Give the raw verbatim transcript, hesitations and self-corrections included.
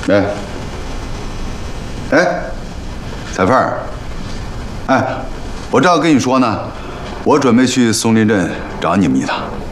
哎，哎，彩凤儿，哎，我正要跟你说呢，我准备去松林镇找你们一趟。